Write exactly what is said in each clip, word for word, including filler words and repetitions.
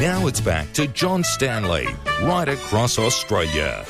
Now it's back to John Stanley, right across Australia.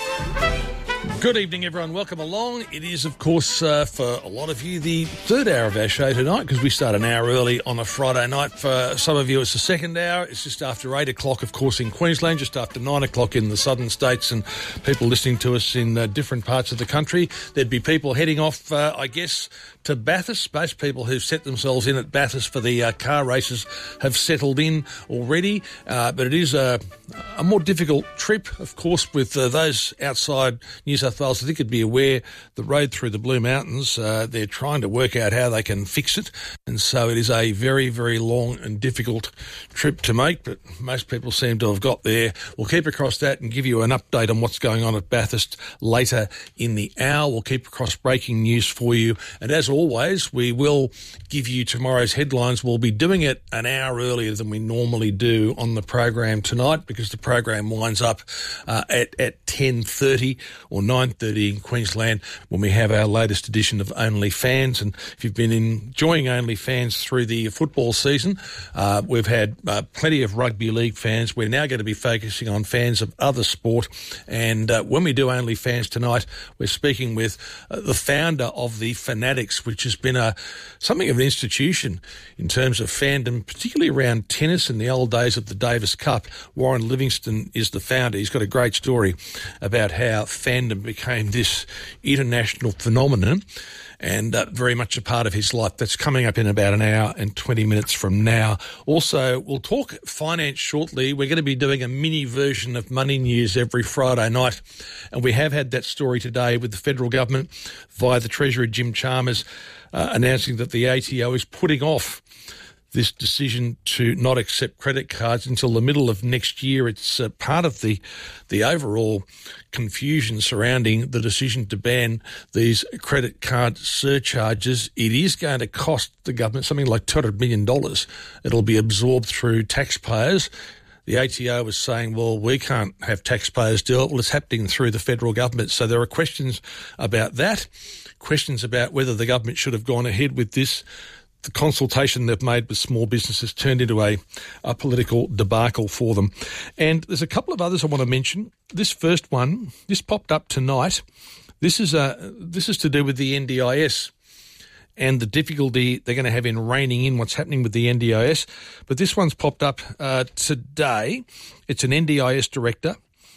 Good evening, everyone. Welcome along. It is, of course, uh, for a lot of you, the third hour of our show tonight, because we start an hour early on a Friday night. For some of you, it's the second hour. It's just after eight o'clock, of course, in Queensland, just after nine o'clock in the southern states, and people listening to us in uh, different parts of the country. There'd be people heading off, uh, I guess, to Bathurst. Most people who've set themselves in at Bathurst for the uh, car races have settled in already, uh, but it is a, a more difficult trip, of course, with uh, those outside New South Wales. I think you'd be aware the road through the Blue Mountains, uh, they're trying to work out how they can fix it, and so it is a very, very long and difficult trip to make, but most people seem to have got there. We'll keep across that and give you an update on what's going on at Bathurst later in the hour. We'll keep across breaking news for you, and as always, we will give you tomorrow's headlines. We'll be doing it an hour earlier than we normally do on the program tonight, because the program winds up uh, at, at ten thirty or nine thirty in Queensland when we have our latest edition of Only Fans. And if you've been enjoying Only Fans through the football season, uh, we've had uh, plenty of rugby league fans. We're now going to be focusing on fans of other sport. And uh, when we do Only Fans tonight, we're speaking with uh, the founder of the Fanatics, which has been a something of an institution in terms of fandom, particularly around tennis in the old days of the Davis Cup. Warren Livingston is the founder. He's got a great story about how fandom became this international phenomenon, and uh, very much a part of his life. That's coming up in about an hour and twenty minutes from now. Also, we'll talk finance shortly. We're going to be doing a mini version of Money News every Friday night, and we have had that story today with the federal government via the Treasurer, Jim Chalmers, uh, announcing that the A T O is putting off this decision to not accept credit cards until the middle of next year. It's uh, part of the the overall confusion surrounding the decision to ban these credit card surcharges. It is going to cost the government something like two hundred million dollars. It'll be absorbed through taxpayers. The A T O was saying, well, we can't have taxpayers do it. Well, it's happening through the federal government. So there are questions about that, questions about whether the government should have gone ahead with this. The consultation they've made with small businesses turned into a, a political debacle for them. And there's a couple of others I want to mention. This first one, this popped up tonight. This is a, this is to do with the N D I S and the difficulty they're going to have in reining in what's happening with the N D I S. But this one's popped up uh, today. It's an N D I S director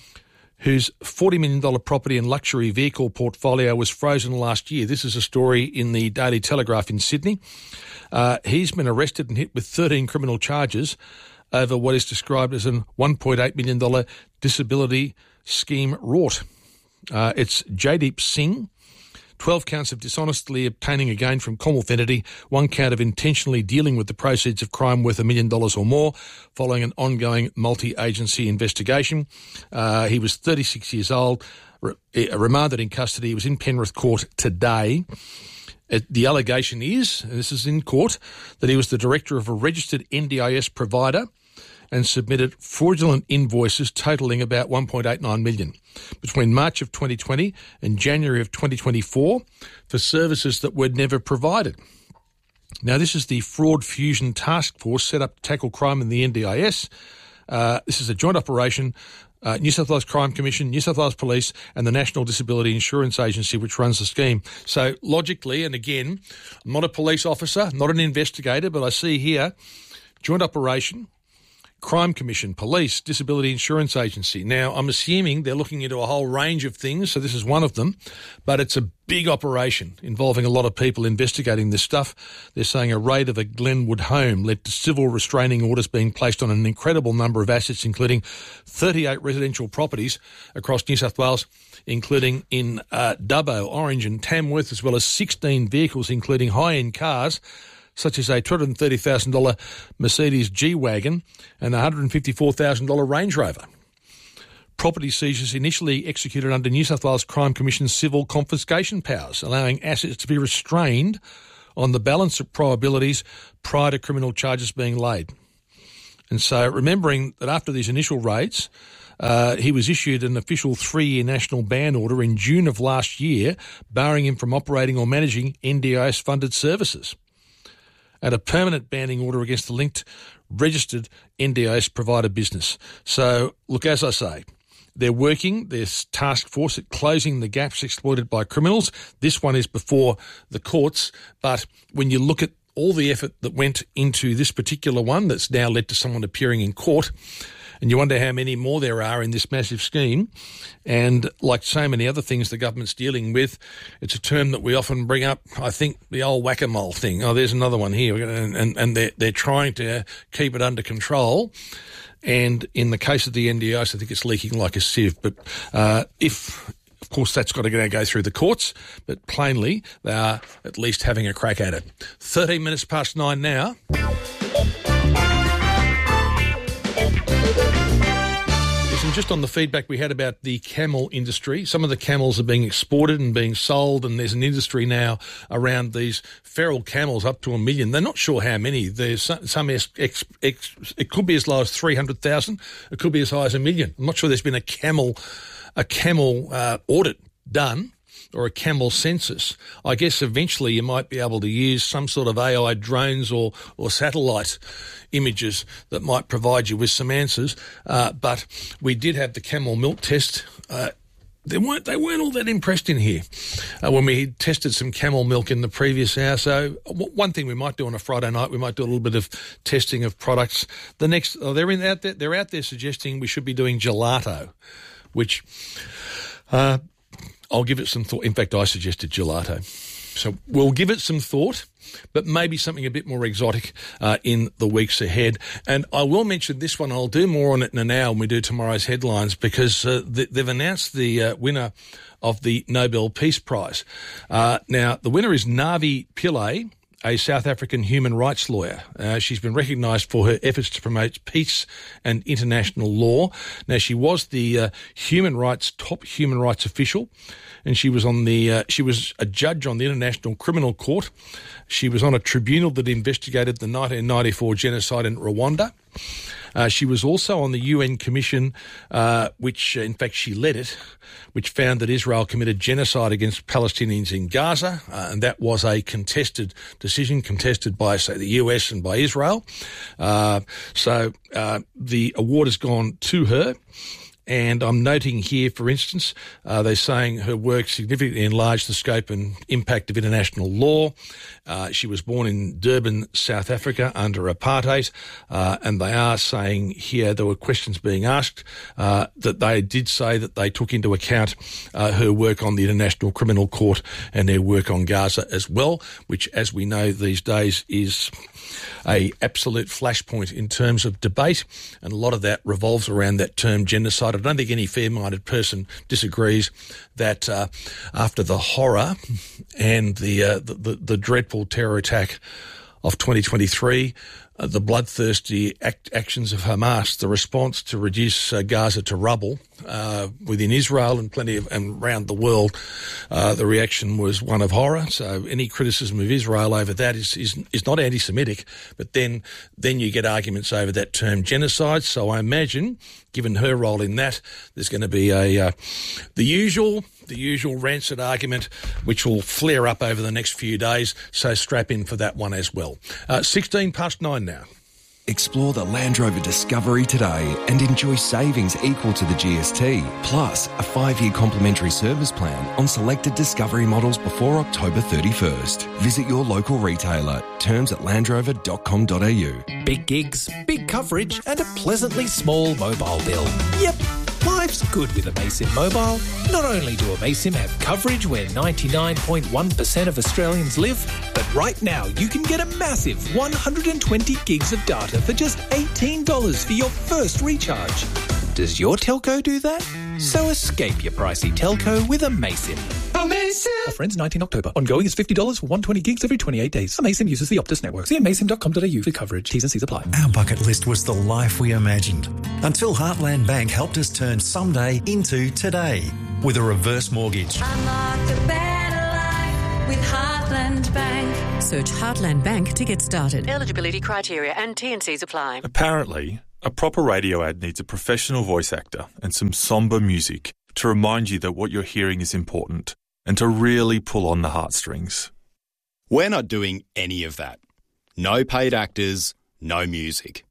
whose forty million dollars property and luxury vehicle portfolio was frozen last year. This is a story in the Daily Telegraph in Sydney. Uh, he's been arrested and hit with thirteen criminal charges over what is described as an one point eight million dollars disability scheme rort. Uh, it's Jaideep Singh. twelve counts of dishonestly obtaining a gain from Commonwealth entity, one count of intentionally dealing with the proceeds of crime worth a million dollars or more, following an ongoing multi-agency investigation. Uh, he was thirty-six years old, re- remanded in custody. He was in Penrith Court today. It, the allegation is, and this is in court, that he was the director of a registered N D I S provider and submitted fraudulent invoices totalling about one point eight nine million dollars between March of twenty twenty and January of twenty twenty-four for services that were never provided. Now, this is the Fraud Fusion Task Force set up to tackle crime in the N D I S. Uh, this is a joint operation, uh, New South Wales Crime Commission, New South Wales Police and the National Disability Insurance Agency, which runs the scheme. So logically, and again, I'm not a police officer, not an investigator, but I see here, joint operation, Crime Commission, Police, Disability Insurance Agency. Now, I'm assuming they're looking into a whole range of things, so this is one of them, but it's a big operation involving a lot of people investigating this stuff. They're saying a raid of a Glenwood home led to civil restraining orders being placed on an incredible number of assets, including thirty-eight residential properties across New South Wales, including in uh, Dubbo, Orange and Tamworth, as well as sixteen vehicles, including high-end cars, such as a two hundred thirty thousand dollars Mercedes G-Wagon and a one hundred fifty-four thousand dollars Range Rover. Property seizures initially executed under New South Wales Crime Commission's civil confiscation powers, allowing assets to be restrained on the balance of probabilities prior to criminal charges being laid. And so remembering that after these initial raids, Uh, he was issued an official three-year national ban order in June of last year, barring him from operating or managing N D I S-funded services. And a permanent banning order against the linked registered N D I S provider business. So, look, as I say, they're working, there's task force at closing the gaps exploited by criminals. This one is before the courts, but when you look at all the effort that went into this particular one that's now led to someone appearing in court, and you wonder how many more there are in this massive scheme. And like so many other things the government's dealing with, it's a term that we often bring up, I think, the old whack-a-mole thing. Oh, there's another one here. And, and, and they're, they're trying to keep it under control. And in the case of the N D I S, I think it's leaking like a sieve. But uh, if... Of course, that's got to go through the courts, but plainly they are at least having a crack at it. thirteen minutes past nine now. Listen, just on the feedback we had about the camel industry, some of the camels are being exported and being sold, and there's an industry now around these feral camels up to a million. They're not sure how many. There's some, some ex, ex, ex, it could be as low as three hundred thousand. It could be as high as a million. I'm not sure there's been a camel a camel uh, audit done or a camel census. I guess eventually you might be able to use some sort of A I drones or, or satellite images that might provide you with some answers. Uh, but we did have the camel milk test. Uh, they weren't they weren't all that impressed in here uh, when we tested some camel milk in the previous hour. So w- one thing we might do on a Friday night, we might do a little bit of testing of products. The next, oh, they're in out there. They're out there suggesting we should be doing gelato, which uh, I'll give it some thought. In fact, I suggested gelato. So we'll give it some thought, but maybe something a bit more exotic uh, in the weeks ahead. And I will mention this one. I'll do more on it in an hour when we do tomorrow's headlines, because uh, th- they've announced the uh, winner of the Nobel Peace Prize. Uh, now, the winner is Navi Pillay, a South African human rights lawyer. Uh, she's been recognised for her efforts to promote peace and international law. Now, she was the uh, human rights top human rights official, and she was on the uh, she was a judge on the International Criminal Court. She was on a tribunal that investigated the nineteen ninety-four genocide in Rwanda. Uh, she was also on the U N Commission, uh, which, uh, in fact, she led it, which found that Israel committed genocide against Palestinians in Gaza, uh, and that was a contested decision, contested by, say, the U S and by Israel. Uh, so uh, the award has gone to her. And I'm noting here, for instance, uh, they're saying her work significantly enlarged the scope and impact of international law. Uh, she was born in Durban, South Africa, under apartheid, uh, and they are saying here there were questions being asked uh, that they did say that they took into account uh, her work on the International Criminal Court and their work on Gaza as well, which, as we know these days, is a absolute flashpoint in terms of debate, and a lot of that revolves around that term genocide. I don't think any fair-minded person disagrees that uh, after the horror and the, uh, the, the the dreadful terror attack of twenty twenty-three, uh, the bloodthirsty act- actions of Hamas, the response to reduce uh, Gaza to rubble uh, within Israel and plenty of and around the world, uh, the reaction was one of horror. So any criticism of Israel over that is is, is not anti-Semitic, but then then you get arguments over that term genocide. So I imagine, given her role in that, there's going to be a uh, the usual the usual rancid argument, which will flare up over the next few days. So strap in for that one as well. Uh, sixteen past nine now. Explore the Land Rover Discovery today and enjoy savings equal to the G S T, plus a five-year complimentary service plan on selected Discovery models before October thirty-first. Visit your local retailer. Terms at land rover dot com dot a u. Big gigs, big coverage and a pleasantly small mobile bill. Yep, life's good with Amaysim Mobile. Not only do Amaysim have coverage where ninety-nine point one percent of Australians live, but right now you can get a massive one hundred twenty gigs of data for just eighteen dollars for your first recharge. Does your telco do that? So escape your pricey telco with Amaysim. Amaysim! Offer ends nineteenth October. Ongoing is fifty dollars for one hundred twenty gigs every twenty-eight days. Amaysim uses the Optus network. See amaysim dot com dot a u for coverage. T's and C's apply. Our bucket list was the life we imagined, until Heartland Bank helped us turn someday into today with a reverse mortgage. Unlock the better life with Heartland Bank. Search Heartland Bank to get started. Eligibility criteria and T and C's apply. Apparently, a proper radio ad needs a professional voice actor and some somber music to remind you that what you're hearing is important and to really pull on the heartstrings. We're not doing any of that. No paid actors, no music.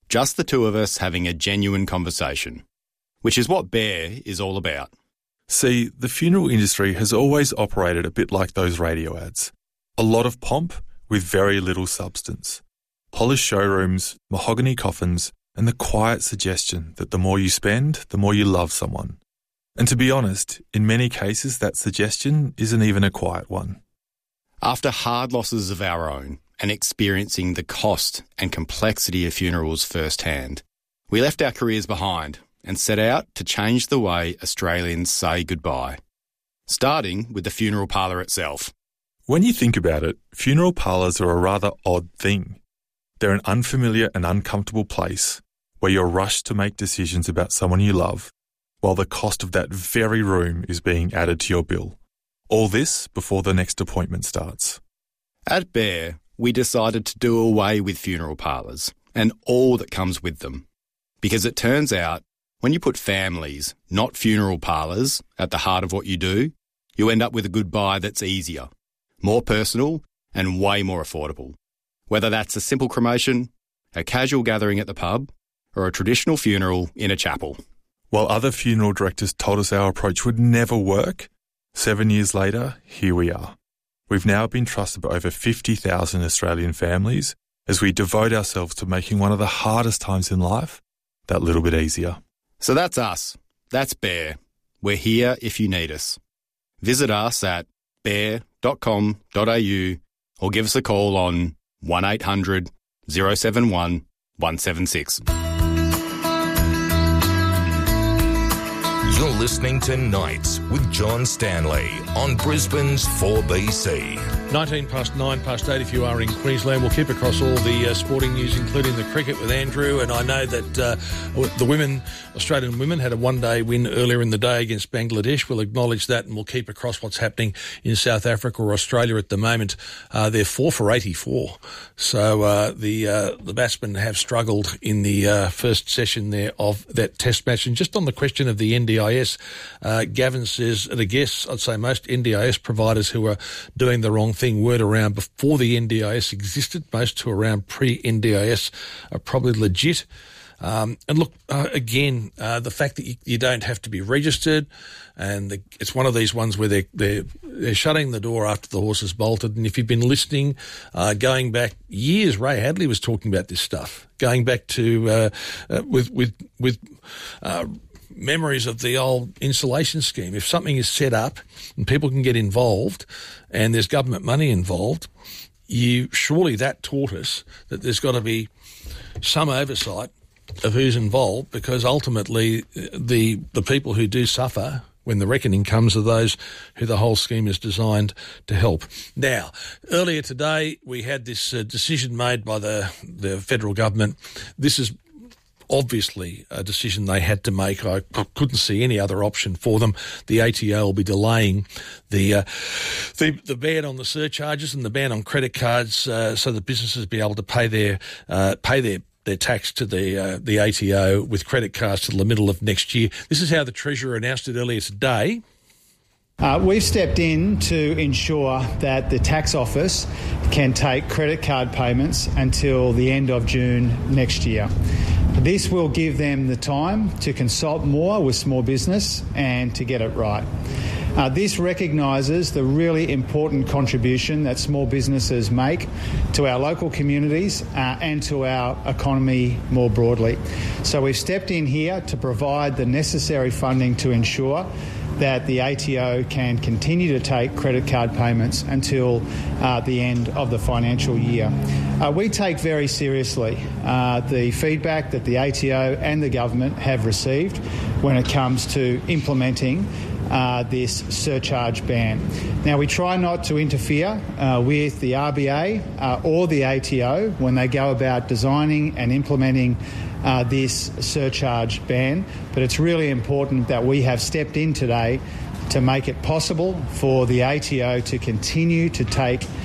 Just the two of us having a genuine conversation, which is what Bear is all about. See, the funeral industry has always operated a bit like those radio ads. A lot of pomp with very little substance. Polished showrooms, mahogany coffins, and the quiet suggestion that the more you spend, the more you love someone. And to be honest, in many cases that suggestion isn't even a quiet one. After hard losses of our own and experiencing the cost and complexity of funerals firsthand, we left our careers behind and set out to change the way Australians say goodbye, starting with the funeral parlour itself. When you think about it, funeral parlours are a rather odd thing. They're an unfamiliar and uncomfortable place where you're rushed to make decisions about someone you love, while the cost of that very room is being added to your bill. All this before the next appointment starts. At Bear, we decided to do away with funeral parlours and all that comes with them. Because it turns out, when you put families, not funeral parlours, at the heart of what you do, you end up with a goodbye that's easier, more personal and way more affordable. Whether that's a simple cremation, a casual gathering at the pub, or a traditional funeral in a chapel. While other funeral directors told us our approach would never work, seven years later, here we are. We've now been trusted by over fifty thousand Australian families as we devote ourselves to making one of the hardest times in life that little bit easier. So that's us. That's Bear. We're here if you need us. Visit us at bear dot com dot a u or give us a call on one eight hundred oh seven one one seven six. You're listening to Nights with John Stanley on Brisbane's four B C. nineteen past nine past eight if you are in Queensland. We'll keep across all the uh, sporting news, including the cricket with Andrew. And I know that uh, the women, Australian women, had a one-day win earlier in the day against Bangladesh. We'll acknowledge that, and we'll keep across what's happening in South Africa or Australia at the moment. Uh, they're four for eighty-four. So uh, the uh, the batsmen have struggled in the uh, first session there of that test match. And just on the question of the N D I S, uh, Gavin says, at a guess, I'd say most N D I S providers who are doing the wrong thing weren't around before the N D I S existed. Most who are around pre-N D I S are probably legit. Um, and look, uh, again, uh, the fact that you, you don't have to be registered, and the, it's one of these ones where they're, they're, they're shutting the door after the horse has bolted. And if you've been listening, uh, going back years, Ray Hadley was talking about this stuff, going back to, uh, uh with, with, with, uh, memories of the old insulation scheme. If something is set up and people can get involved and there's government money involved, you surely that taught us that there's got to be some oversight of who's involved, because ultimately the the people who do suffer when the reckoning comes are those who the whole scheme is designed to help. Now, earlier today we had this uh, decision made by the, the federal government. This is obviously a decision they had to make. I couldn't see any other option for them. The A T O will be delaying the uh, the, the ban on the surcharges and the ban on credit cards, uh, so that businesses be able to pay their uh, pay their their tax to the uh, the A T O with credit cards till the middle of next year. This is how the Treasurer announced it earlier today. Uh, we've stepped in to ensure that the tax office can take credit card payments until the end of June next year. This will give them the time to consult more with small business and to get it right. Uh, this recognises the really important contribution that small businesses make to our local communities uh, and to our economy more broadly. So we've stepped in here to provide the necessary funding to ensure that the A T O can continue to take credit card payments until uh, the end of the financial year. Uh, we take very seriously uh, the feedback that the A T O and the government have received when it comes to implementing uh, this surcharge ban. Now, we try not to interfere uh, with the R B A uh, or the A T O when they go about designing and implementing Uh, this surcharge ban, but it's really important that we have stepped in today to make it possible for the A T O to continue to take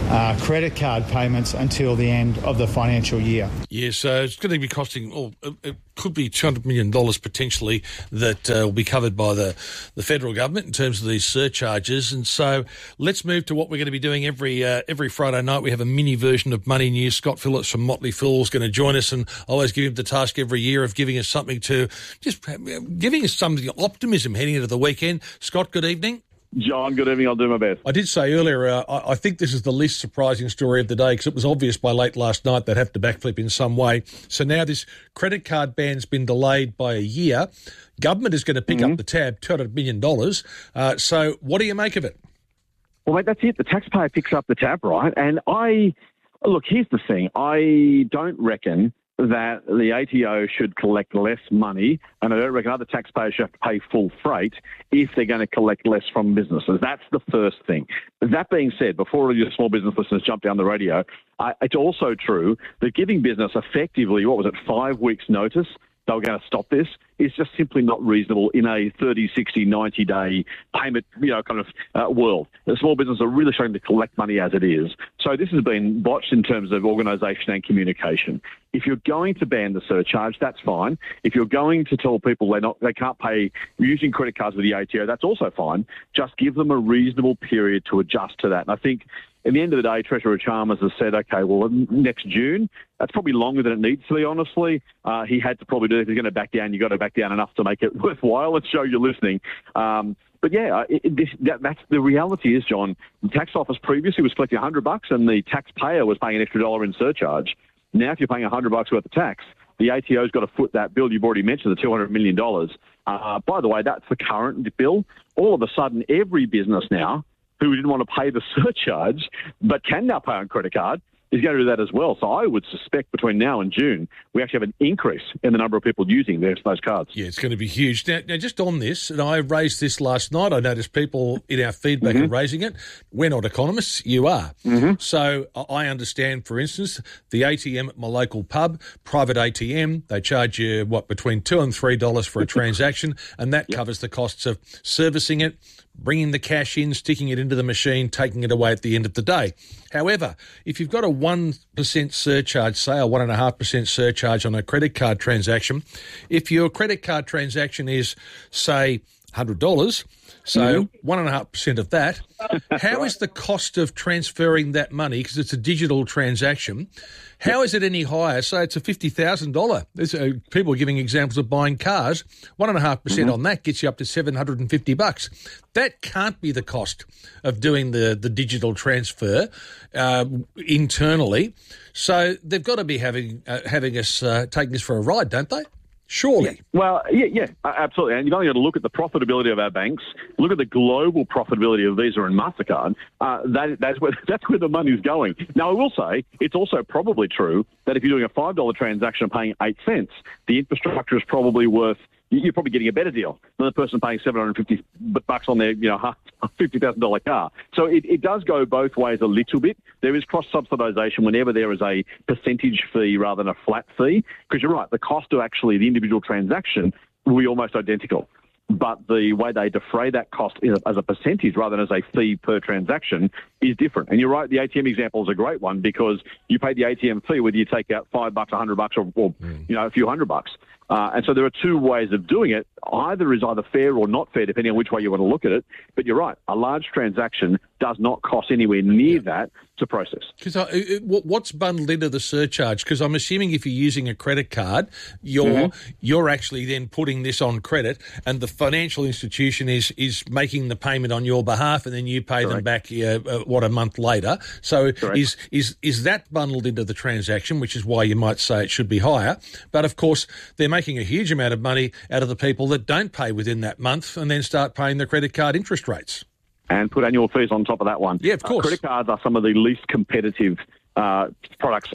uh, credit card payments until the end of the financial year. Yeah, so it's going to be costing, oh, it could be two hundred million dollars potentially that uh, will be covered by the, the federal government in terms of these surcharges. And so let's move to what we're going to be doing every uh, every Friday night. We have a mini version of Money News. Scott Phillips from Motley Fool is going to join us, and I always give him the task every year of giving us something to, just giving us some optimism heading into the weekend. Scott, good evening. John, good evening. I'll do my best. I did say earlier, uh, I, I think this is the least surprising story of the day because it was obvious by late last night they'd have to backflip in some way. So now this credit card ban's been delayed by a year. Government is going to pick mm-hmm. up the tab, two hundred million dollars. Uh, so what do you make of it? Well, mate, that's it. The taxpayer picks up the tab, right? And I, look, here's the thing. I don't reckon that the A T O should collect less money, and I don't reckon other taxpayers should have to pay full freight if they're going to collect less from businesses. That's the first thing. That being said, before all your small business listeners jump down the radio, I, it's also true that giving business effectively, what was it, five weeks' notice, they were going to stop this, is just simply not reasonable in a thirty, sixty, ninety-day payment, you know, kind of uh, world. The small businesses are really starting to collect money as it is. So this has been botched in terms of organisation and communication. If you're going to ban the surcharge, that's fine. If you're going to tell people they're not, they can't pay using credit cards with the A T O, that's also fine. Just give them a reasonable period to adjust to that. And I think at the end of the day, Treasurer Chalmers has said, okay, well, next June, that's probably longer than it needs to be, honestly. Uh, he had to probably do it. If he's going to back down, you've got to back down enough to make it worthwhile and show you're listening. Um, but yeah, it, it, this, that, that's the reality is, John, the tax office previously was collecting one hundred bucks and the taxpayer was paying an extra dollar in surcharge. Now, if you're paying one hundred bucks worth of tax, the A T O's got to foot that bill. You've already mentioned the two hundred million dollars. Uh, by the way, that's the current bill. All of a sudden, every business now who didn't want to pay the surcharge but can now pay on credit card is going to do that as well. So I would suspect between now and June, we actually have an increase in the number of people using those, those cards. Yeah, it's going to be huge. Now, now, just on this, and I raised this last night, I noticed people in our feedback mm-hmm. are raising it. We're not economists, you are. Mm-hmm. So I understand, for instance, the A T M at my local pub, private A T M, they charge you, what, between two dollars and three dollars for a transaction, and that yep. covers the costs of servicing it, bringing the cash in, sticking it into the machine, taking it away at the end of the day. However, if you've got a one percent surcharge, say a one point five percent surcharge on a credit card transaction, if your credit card transaction is, say, one hundred dollars, so mm-hmm. one point five percent of that, how is the cost of transferring that money, because it's a digital transaction, how is it any higher? Say it's a fifty thousand dollars. There's, uh, people are giving examples of buying cars. one point five percent mm-hmm. on that gets you up to seven hundred fifty bucks. That can't be the cost of doing the, the digital transfer uh, internally. So they've got to be having uh, having us uh, taking us for a ride, don't they? Surely. Yeah. Well, yeah, yeah, absolutely. And you've only got to look at the profitability of our banks, look at the global profitability of Visa and MasterCard. Uh, that, that's where that's where the money's going. Now, I will say it's also probably true that if you're doing a five dollar transaction and paying eight cents, the infrastructure is probably worth, you're probably getting a better deal than the person paying seven hundred fifty bucks on their, you know, fifty thousand dollars car. So it, it does go both ways a little bit. There is cross-subsidisation whenever there is a percentage fee rather than a flat fee, because you're right, the cost of actually the individual transaction will be almost identical. But the way they defray that cost as a percentage rather than as a fee per transaction is different. And you're right, the A T M example is a great one because you pay the A T M fee whether you take out five bucks, a hundred bucks, or, or mm. you know, a few hundred bucks. Uh, and so there are two ways of doing it. Either is either fair or not fair, depending on which way you want to look at it. But you're right, a large transaction does not cost anywhere near yeah. that to process. Because what's bundled into the surcharge? Because I'm assuming if you're using a credit card, you're mm-hmm. you're actually then putting this on credit, and the financial institution is is making the payment on your behalf, and then you pay Correct. them back uh, what a month later. So Correct. is is is that bundled into the transaction, which is why you might say it should be higher. But of course, they're making a huge amount of money out of the people that don't pay within that month, and then start paying the credit card interest rates. And put annual fees on top of that one. Yeah, of course. Uh, credit cards are some of the least competitive uh, products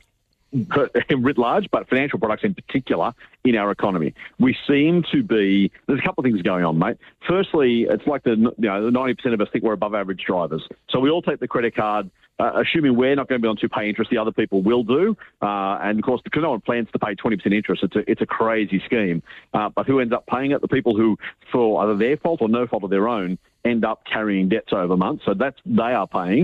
writ large, but financial products in particular in our economy. We seem to be, there's a couple of things going on, mate. Firstly, it's like the, you know, the ninety percent of us think we're above average drivers. So we all take the credit card, uh, assuming we're not going to be on to pay interest, the other people will do. Uh, and of course, because no one plans to pay twenty percent interest, it's a, it's a crazy scheme. Uh, but who ends up paying it? The people who, for either their fault or no fault of their own, end up carrying debts over months. So that's, they are paying.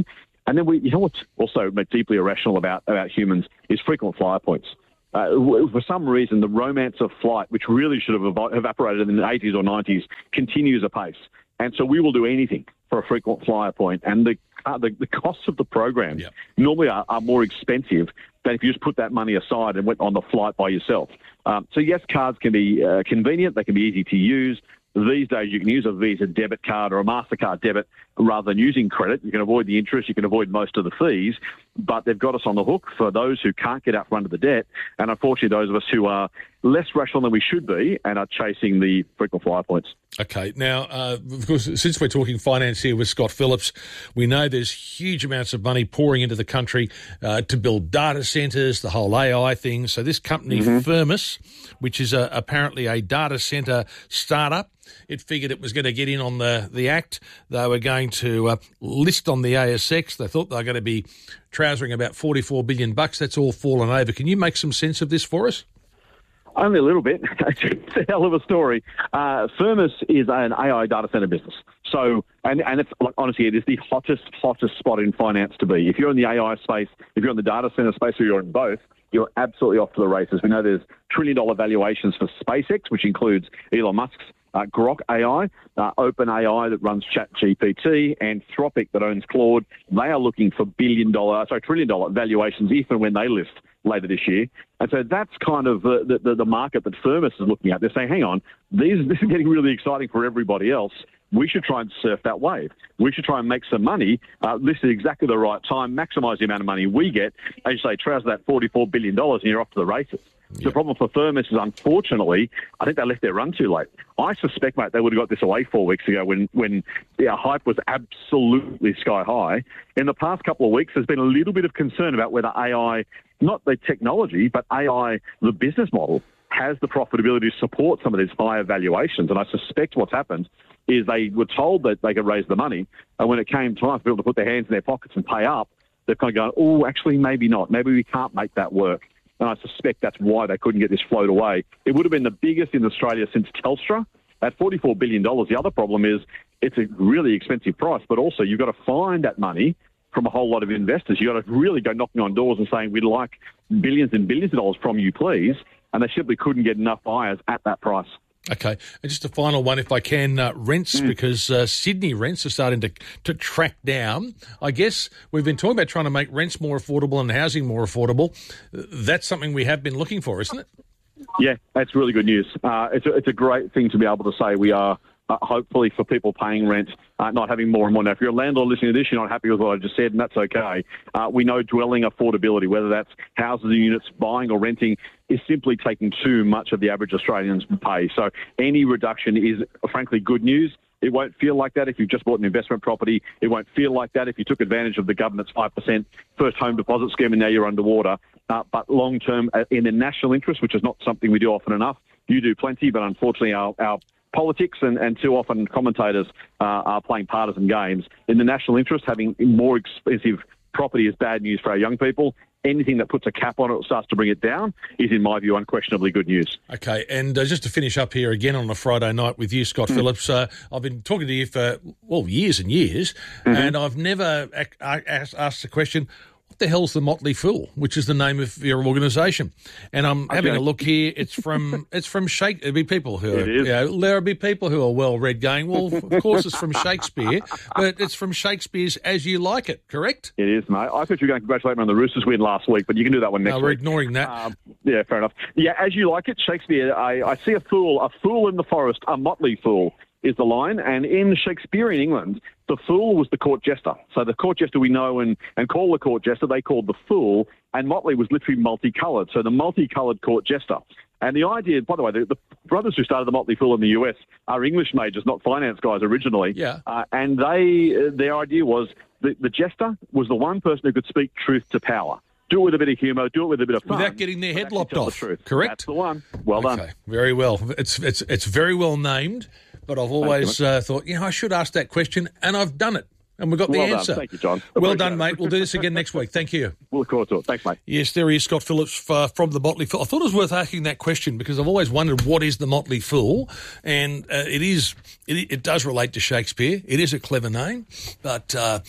And then we, you know what's also deeply irrational about, about humans is frequent flyer points. Uh, for some reason, the romance of flight, which really should have ev- evaporated in the eighties or nineties, continues apace. And so we will do anything for a frequent flyer point. And the uh, the, the costs of the program yep. normally are, are more expensive than if you just put that money aside and went on the flight by yourself. Um, so, yes, cards can be uh, convenient. They can be easy to use. These days, you can use a Visa debit card or a MasterCard debit rather than using credit. You can avoid the interest. You can avoid most of the fees. But they've got us on the hook for those who can't get out from under the debt. And unfortunately, those of us who are less rational than we should be and are chasing the frequent flyer points. Okay. Now, uh, of course, since we're talking finance here with Scott Phillips, we know there's huge amounts of money pouring into the country uh, to build data centres, the whole A I thing. So this company, mm-hmm. Firmus, which is a, apparently a data centre startup, it figured it was going to get in on the, the act. They were going to uh, list on the A S X. They thought they were going to be trousering about forty-four billion bucks. That's all fallen over. Can you make some sense of this for us? Only a little bit. It's a hell of a story. Uh, Firmus is an A I data center business. So, and, and it's like, honestly, it is the hottest, hottest spot in finance to be. If you're in the A I space, if you're in the data center space, or you're in both, you're absolutely off to the races. We know there's trillion dollar valuations for SpaceX, which includes Elon Musk's Uh, Grok A I, uh, OpenAI that runs ChatGPT, and Anthropic that owns Claude. They are looking for billion dollar, sorry, trillion dollar valuations even when they list later this year. And so that's kind of the, the, the market that Firmus is looking at. They're saying, hang on, these, this is getting really exciting for everybody else. We should try and surf that wave. We should try and make some money. Uh, this is exactly the right time. Maximise the amount of money we get. As you say, trouser that forty-four billion dollars and you're off to the races. Yeah. The problem for Firmus is, unfortunately, I think they left their run too late. I suspect, mate, they would have got this away four weeks ago when, when the hype was absolutely sky high. In the past couple of weeks, there's been a little bit of concern about whether A I, not the technology, but A I, the business model, has the profitability to support some of these higher valuations. And I suspect what's happened is they were told that they could raise the money, and when it came time for people to put their hands in their pockets and pay up, they've kind of gone, oh, actually, maybe not. Maybe we can't make that work. And I suspect that's why they couldn't get this float away. It would have been the biggest in Australia since Telstra at forty-four billion dollars. The other problem is it's a really expensive price, but also you've got to find that money from a whole lot of investors. You've got to really go knocking on doors and saying, we'd like billions and billions of dollars from you, please. And they simply couldn't get enough buyers at that price. Okay, and just a final one, if I can, uh, rents, mm. because uh, Sydney rents are starting to to track down. I guess we've been talking about trying to make rents more affordable and housing more affordable. That's something we have been looking for, isn't it? Yeah, that's really good news. Uh, it's, a, it's a great thing to be able to say we are, uh, hopefully for people paying rent, uh, not having more and more. Now, if you're a landlord listening to this, you're not happy with what I just said, and that's okay. Uh, we know dwelling affordability, whether that's houses and units, buying or renting, is simply taking too much of the average Australians pay. So any reduction is, frankly, good news. It won't feel like that if you've just bought an investment property. It won't feel like that if you took advantage of the government's five percent first home deposit scheme and now you're underwater. Uh, but long-term, uh, in the national interest, which is not something we do often enough, you do plenty, but unfortunately our, our politics and, and too often commentators uh, are playing partisan games. In the national interest, having more expensive property is bad news for our young people. Anything that puts a cap on it or starts to bring it down is, in my view, unquestionably good news. Okay, and uh, just to finish up here again on a Friday night with you, Scott mm. Phillips, uh, I've been talking to you for, well, years and years, mm-hmm. and I've never ac- asked, asked the question, what the hell's the Motley Fool, which is the name of your organisation? And I'm okay. having a look here. It's from it's from Shakespeare. There'll be people who are, you know, there'll be people who are well read going, well, of course it's from Shakespeare, but it's from Shakespeare's As You Like It, correct? It is, mate. I thought you were going to congratulate me on the Roosters win last week, but you can do that one next no, we're week. We're ignoring that. Um, yeah, fair enough. Yeah, As You Like It, Shakespeare. I, I see a fool, a fool in the forest, a motley fool is the line. And in Shakespearean England, the fool was the court jester. So the court jester we know and, and call the court jester, they called the fool, and motley was literally multicoloured. So the multicoloured court jester. And the idea, by the way, the, the brothers who started the Motley Fool in the U S are English majors, not finance guys originally. Yeah. Uh, and they, uh, their idea was the, the jester was the one person who could speak truth to power. Do it with a bit of humour, do it with a bit of fun. Without getting their head lopped off, the correct? That's the one. Well okay. done. Very well. It's, it's, it's very well named. But I've always uh, thought, you know, I should ask that question, and I've done it, and we've got well the done. answer. Thank you, John. Well done, mate. We'll do this again next week. Thank you. We'll look forward to it. Thanks, mate. Yes, there he is, Scott Phillips uh, from the Motley Fool. I thought it was worth asking that question because I've always wondered what is the Motley Fool, and uh, it is it, it does relate to Shakespeare. It is a clever name, but uh,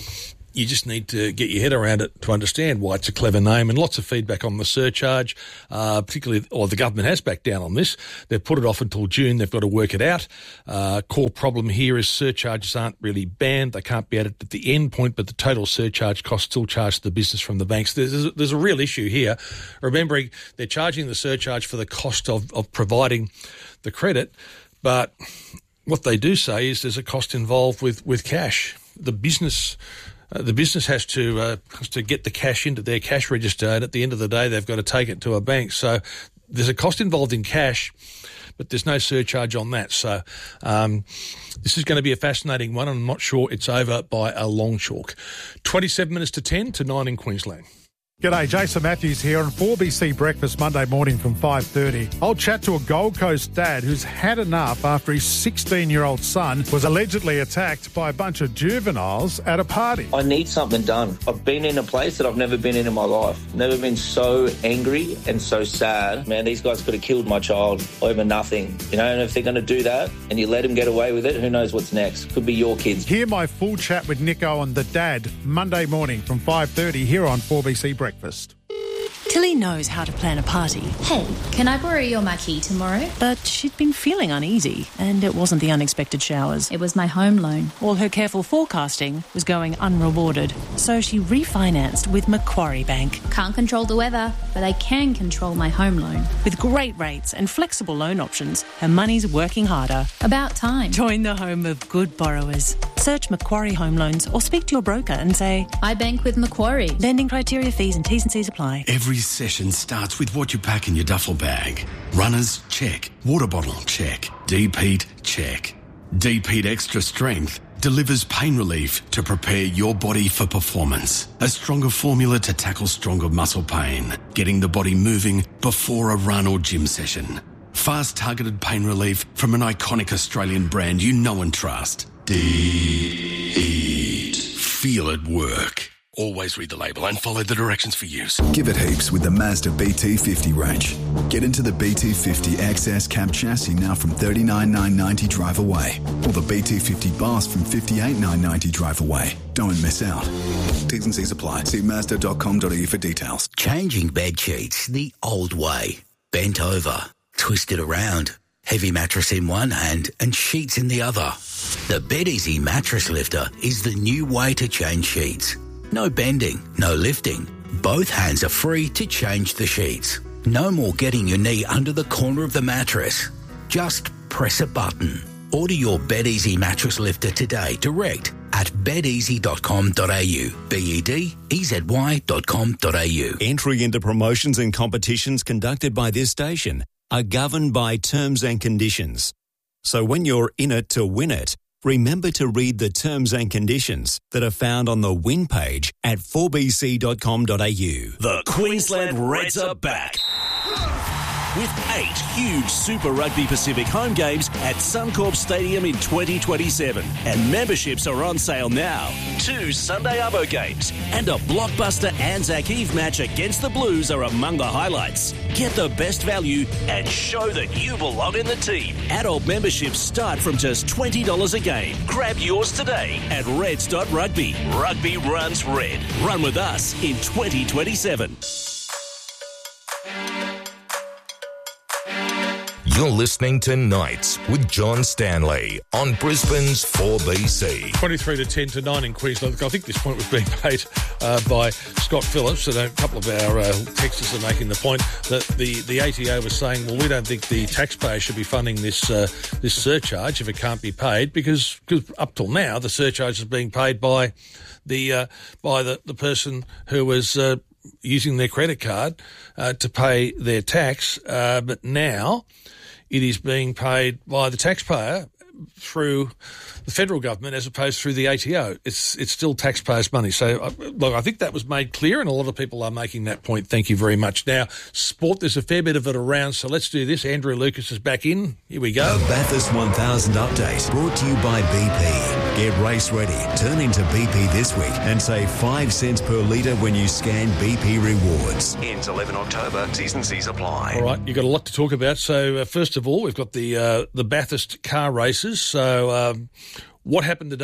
you just need to get your head around it to understand why it's a clever name, and lots of feedback on the surcharge, uh, particularly, or the government has backed down on this. They've put it off until June. They've got to work it out. Uh, core problem here is surcharges aren't really banned. They can't be added at the end point, but the total surcharge cost still charged to the business from the banks. There's, there's, a, there's a real issue here. Remembering they're charging the surcharge for the cost of, of providing the credit, but what they do say is there's a cost involved with, with cash. The business... Uh, the business has to uh, has to get the cash into their cash register, and at the end of the day, they've got to take it to a bank. So there's a cost involved in cash, but there's no surcharge on that. So um, this is going to be a fascinating one, and I'm not sure it's over by a long chalk. twenty-seven minutes to ten to nine in Queensland. G'day, Jason Matthews here on four B C Breakfast Monday morning from five thirty. I'll chat to a Gold Coast dad who's had enough after his sixteen-year-old son was allegedly attacked by a bunch of juveniles at a party. I need something done. I've been in a place that I've never been in in my life. Never been so angry and so sad. Man, these guys could have killed my child over nothing. You know, and if they're going to do that and you let them get away with it, who knows what's next? Could be your kids. Hear my full chat with Nico and the dad Monday morning from five thirty here on four B C Breakfast. Breakfast. Tilly knows how to plan a party. Hey, can I borrow your marquee tomorrow? But she'd been feeling uneasy, and it wasn't the unexpected showers. It was my home loan. All her careful forecasting was going unrewarded, so she refinanced with Macquarie Bank. Can't control the weather, but I can control my home loan. With great rates and flexible loan options, her money's working harder. About time. Join the home of good borrowers. Search Macquarie Home Loans or speak to your broker and say, I bank with Macquarie. Lending criteria, fees and T's and C's apply. Every session starts with what you pack in your duffel bag. Runners, check. Water bottle, check. D-Pete, check. D-Pete Extra Strength delivers pain relief to prepare your body for performance. A stronger formula to tackle stronger muscle pain, getting the body moving before a run or gym session. Fast targeted pain relief from an iconic Australian brand you know and trust. D-Eat. Feel it work. Always read the label and follow the directions for use. Give it heaps with the Mazda B T fifty range. Get into the B T fifty X S cab chassis now from thirty-nine thousand nine hundred ninety drive away. Or the B T fifty Boss from fifty-eight thousand nine hundred ninety drive away. Don't miss out. T's and C's apply. See mazda dot com dot a u for details. Changing bed sheets the old way. Bent over, twisted around. Heavy mattress in one hand and sheets in the other. The BedEasy Mattress Lifter is the new way to change sheets. No bending, no lifting. Both hands are free to change the sheets. No more getting your knee under the corner of the mattress. Just press a button. Order your BedEasy Mattress Lifter today direct at bed easy dot com dot a u. B E D E Z Y dot com dot a u. Entry into promotions and competitions conducted by this station are governed by terms and conditions. So when you're in it to win it, remember to read the terms and conditions that are found on the win page at four b c dot com dot a u. The Queensland Reds are back. With eight huge Super Rugby Pacific home games at Suncorp Stadium in twenty twenty-seven. And memberships are on sale now. Two Sunday Arvo games and a blockbuster Anzac Eve match against the Blues are among the highlights. Get the best value and show that you belong in the team. Adult memberships start from just twenty dollars a game. Grab yours today at reds dot rugby. Rugby runs red. Run with us in twenty twenty-seven. You're listening to Nights with John Stanley on Brisbane's four B C. twenty-three to ten to nine in Queensland. I think this point was being made uh, by Scott Phillips, and a couple of our uh, texters are making the point that the, the A T O was saying, well, we don't think the taxpayer should be funding this uh, this surcharge if it can't be paid, because cause up till now the surcharge is being paid by the uh, by the, the person who was uh, using their credit card uh, to pay their tax, uh, but now it is being paid by the taxpayer through the federal government as opposed through the A T O. It's it's still taxpayers' money. So, uh, look, I think that was made clear, and a lot of people are making that point. Thank you very much. Now, sport, there's a fair bit of it around, so let's do this. Andrew Lucas is back in. Here we go. The Bathurst one thousand update, brought to you by B P. Get race ready. Turn into B P this week and save five cents per litre when you scan B P Rewards. Ends eleven October. T's and C's apply. All right, you've got a lot to talk about. So, uh, first of all, we've got the uh, the Bathurst car races. So, um, what happened today?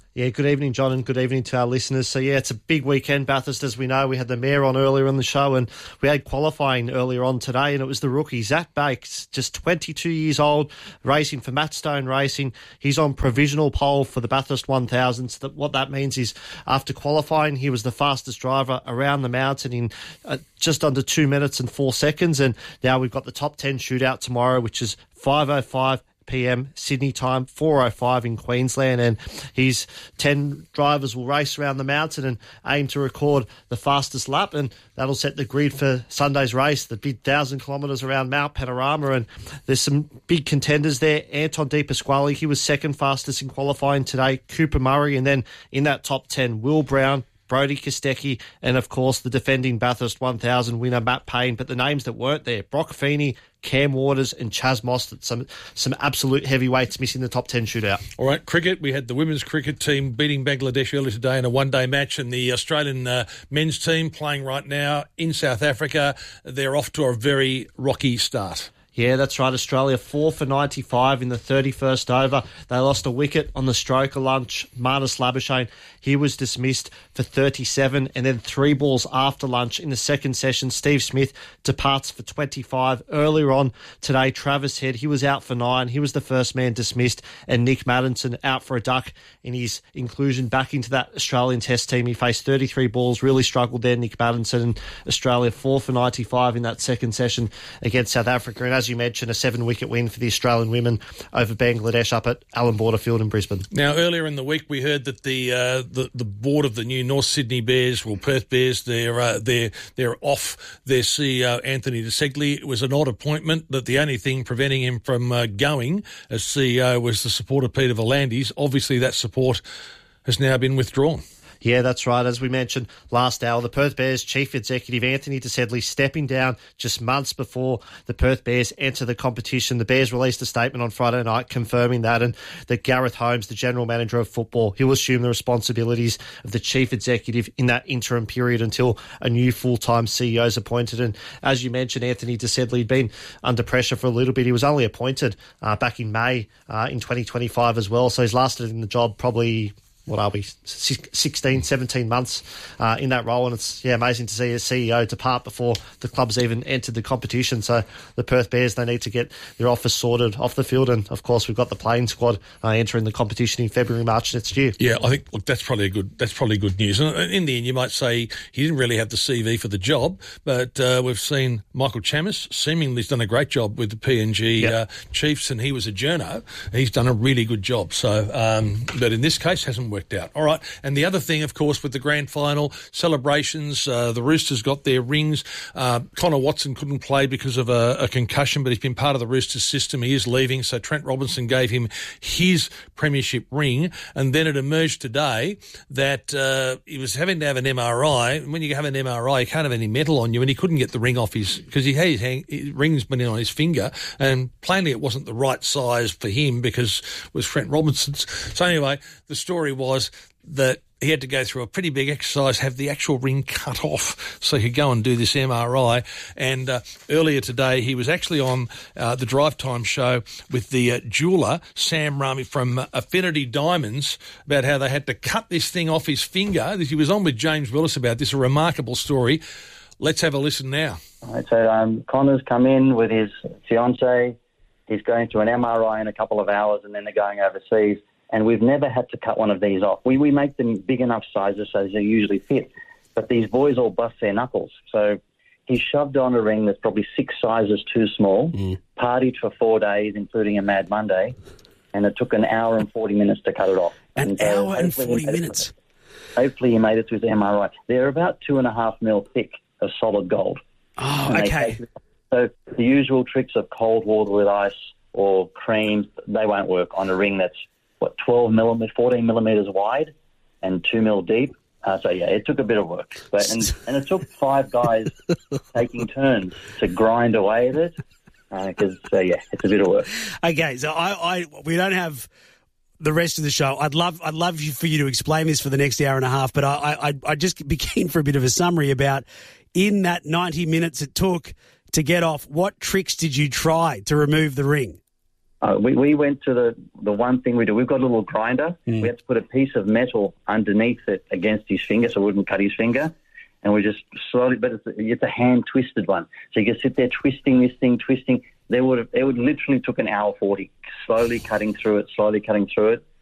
Yeah, good evening, John, and good evening to our listeners. So, yeah, it's a big weekend, Bathurst, as we know. We had the Mayor on earlier in the show, and we had qualifying earlier on today, and it was the rookie, Zach Bakes, just twenty-two years old, racing for Matt Stone Racing. He's on provisional pole for the Bathurst one thousand. So that, what that means is after qualifying, he was the fastest driver around the mountain in uh, just under two minutes and four seconds, and now we've got the top ten shootout tomorrow, which is five oh five p.m. Sydney time, four oh five in Queensland, and his ten drivers will race around the mountain and aim to record the fastest lap, and that'll set the grid for Sunday's race, the big thousand kilometres around Mount Panorama. And there's some big contenders there. Anton De Pasquale, he was second fastest in qualifying today. Cooper Murray, and then in that top ten, Will Brown, Brody Kostecki, and of course the defending Bathurst one thousand winner Matt Payne. But the names that weren't there, Brock Feeney, Cam Waters and Chaz Mostert, some some absolute heavyweights missing the top ten shootout. All right, cricket. We had the women's cricket team beating Bangladesh earlier today in a one-day match, and the Australian uh, men's team playing right now in South Africa. They're off to a very rocky start. Yeah, that's right. Australia four for ninety-five in the thirty-first over. They lost a wicket on the stroke of lunch. Marnus Labuschagne, he was dismissed for thirty-seven, and then three balls after lunch in the second session. Steve Smith departs for twenty-five. Earlier on today, Travis Head, he was out for nine. He was the first man dismissed, and Nick Maddinson out for a duck in his inclusion back into that Australian Test team. He faced thirty-three balls, really struggled there, Nick Maddinson, and Australia four for ninety-five in that second session against South Africa. And as you mentioned, a seven-wicket win for the Australian women over Bangladesh up at Allan Border Field in Brisbane. Now, earlier in the week, we heard that the uh, the, the board of the new North Sydney Bears, well, Perth Bears, they're uh, they're they're off their C E O Anthony De Segli. It was an odd appointment. That the only thing preventing him from uh, going as C E O was the support of Peter V'landys. Obviously, that support has now been withdrawn. Yeah, that's right. As we mentioned last hour, the Perth Bears chief executive Anthony De Segli stepping down just months before the Perth Bears enter the competition. The Bears released a statement on Friday night confirming that, and that Gareth Holmes, the general manager of football, he'll assume the responsibilities of the chief executive in that interim period until a new full-time C E O is appointed. And as you mentioned, Anthony De Segli had been under pressure for a little bit. He was only appointed uh, back in May uh, in twenty twenty-five as well, so he's lasted in the job probably... what are we, sixteen, seventeen months uh, in that role. And it's yeah amazing to see a C E O depart before the club's even entered the competition. So the Perth Bears, they need to get their office sorted off the field. And, of course, we've got the playing squad uh, entering the competition in February, March next year. Yeah, I think, look, that's probably a good that's probably good news. And in the end, you might say he didn't really have the C V for the job, but uh, we've seen Michael Chammas seemingly has done a great job with the P N G yep. uh, Chiefs, and he was a journo. He's done a really good job. So, um, but in this case, hasn't worked out. All right. And the other thing, of course, with the grand final celebrations, uh, the Roosters got their rings. Uh, Connor Watson couldn't play because of a, a concussion, but he's been part of the Roosters system. He is leaving. So Trent Robinson gave him his premiership ring. And then it emerged today that uh, he was having to have an M R I. And when you have an M R I, you can't have any metal on you. And he couldn't get the ring off his, because he had his, hang, his rings been in on his finger. And plainly it wasn't the right size for him because it was Trent Robinson's. So anyway, the story was that he had to go through a pretty big exercise, have the actual ring cut off so he could go and do this M R I. And uh, earlier today, he was actually on uh, the Drive Time show with the uh, jeweller, Sam Rami from uh, Affinity Diamonds, about how they had to cut this thing off his finger. He was on with James Willis about this, a remarkable story. Let's have a listen now. Right, so um, Connor's come in with his fiancée. He's going through an M R I in a couple of hours, and then they're going overseas. And we've never had to cut one of these off. We we make them big enough sizes so they usually fit. But these boys all bust their knuckles. So he shoved on a ring that's probably six sizes too small, mm. partied for four days, including a Mad Monday, and it took an hour and forty minutes to cut it off. An and, hour uh, and forty minutes? Hopefully he made it through the M R I. They're about two and a half mil thick of solid gold. Oh, okay. So the usual tricks of cold water with ice or cream, they won't work on a ring that's what, twelve millimeters, fourteen millimeters wide and two mil deep. Uh, so, yeah, it took a bit of work. But, and, and it took five guys taking turns to grind away at it because, uh, uh, yeah, it's a bit of work. Okay, so I, I we don't have the rest of the show. I'd love I'd love you, for you to explain this for the next hour and a half, but I, I, I'd just be keen for a bit of a summary about, in that ninety minutes it took to get off, what tricks did you try to remove the ring? Uh, we, we went to the, the one thing we do. We've got a little grinder. Mm. We had to put a piece of metal underneath it against his finger so it wouldn't cut his finger. And we just slowly, but it's, it's a hand-twisted one. So you can sit there twisting this thing, twisting. They would have, it would literally took an hour forty, slowly cutting through it, slowly cutting through it.